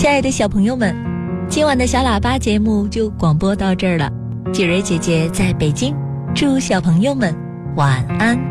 亲爱的小朋友们，今晚的小喇叭节目就广播到这儿了。季蕊姐姐在北京，祝小朋友们晚安。